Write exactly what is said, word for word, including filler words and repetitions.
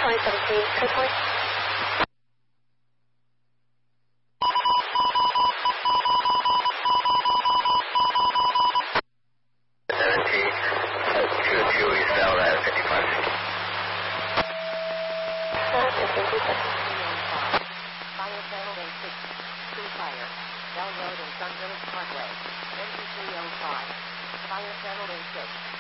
twenty seventeen, code twenty. seventeen, two two East L at fifty-five. Uh, fifteen, two seconds. Fire channel A six, true fire. Bell Road and Sun Village Parkway, N G three oh five. Fire channel A six.